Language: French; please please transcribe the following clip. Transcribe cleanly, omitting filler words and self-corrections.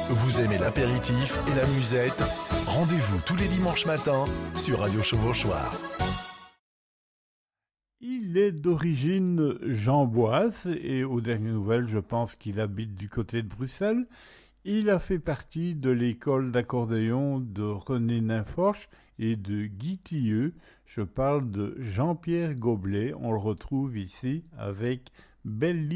Vous aimez l'apéritif et la musette? Rendez-vous tous les dimanches matins sur Radio Chevauchoir. Il est d'origine jamboise et aux dernières nouvelles, je pense qu'il habite du côté de Bruxelles. Il a fait partie de l'école d'accordéon de René Ninforche et de Guy Tilleux. Je parle de Jean-Pierre Goblet. On le retrouve ici avec Belle